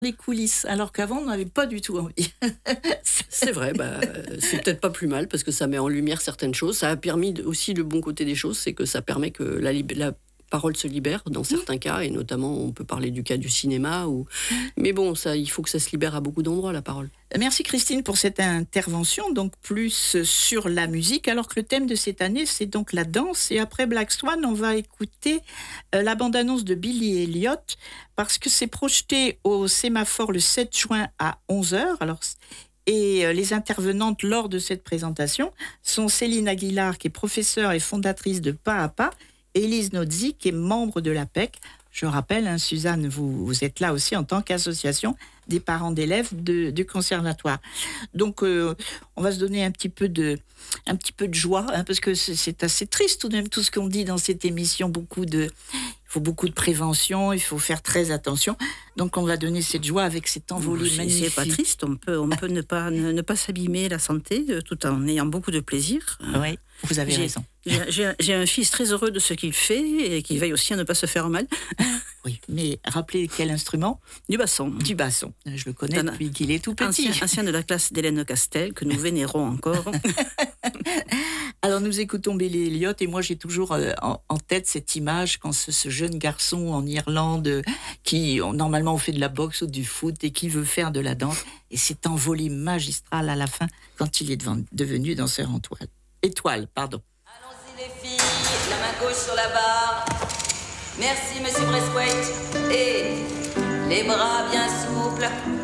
les coulisses, alors qu'avant, on n'avait pas du tout envie. C'est vrai, c'est peut-être pas plus mal parce que ça met en lumière certaines choses. Ça a permis aussi le bon côté des choses, c'est que ça permet que la parole se libère dans certains cas, et notamment on peut parler du cas du cinéma. Mais bon, ça, il faut que ça se libère à beaucoup d'endroits, la parole. Merci Christine pour cette intervention, donc plus sur la musique, alors que le thème de cette année, c'est donc la danse. Et après Black Swan, on va écouter la bande-annonce de Billy Elliot, parce que c'est projeté au Sémaphore le 7 juin à 11 heures. Les intervenantes lors de cette présentation sont Céline Aguilar, qui est professeure et fondatrice de Pas à Pas, et Élise Nozzi, qui est membre de l'APEC. Je rappelle, hein, Suzanne, vous êtes là aussi en tant qu'association des parents d'élèves du conservatoire. Donc, on va se donner un petit peu de joie, hein, parce que c'est assez triste tout de même tout ce qu'on dit dans cette émission. Il faut beaucoup de prévention, il faut faire très attention. Donc, on va donner cette joie avec cet envolé magnifique. C'est pas triste, on peut ne pas s'abîmer la santé tout en ayant beaucoup de plaisir. Oui, vous avez raison. J'ai un fils très heureux de ce qu'il fait et qui veille aussi à ne pas se faire mal. Oui, mais rappelez quel instrument ? Du basson. Du basson. Je le connais depuis qu'il est tout petit. Ancien de la classe d'Hélène Castel, que nous vénérons encore. Alors nous écoutons Billy Elliot, et moi j'ai toujours en tête cette image quand ce jeune garçon en Irlande qui normalement on fait de la boxe ou du foot et qui veut faire de la danse, et cet envolé magistral à la fin quand il est devenu danseur étoile. Allons-y les filles, la main gauche sur la barre. Merci monsieur Braithwaite. Et les bras bien souples.